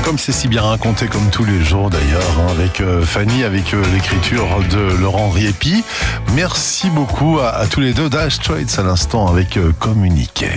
Comme c'est si bien raconté, comme tous les jours d'ailleurs, avec Fanny, avec l'écriture de Laurent Riepi. Merci beaucoup à tous les deux. Dire Straits à l'instant avec Communiquer.